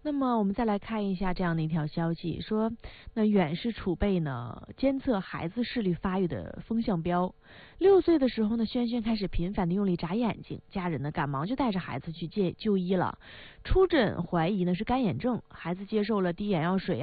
那么我们再来看一下这样的一条消息，说那远视储备呢监测孩子视力发育的风向标。6岁的时候呢，轩轩开始频繁的用力眨眼睛，家人呢赶忙就带着孩子去就医了。出诊怀疑呢是干眼症，孩子接受了滴眼药水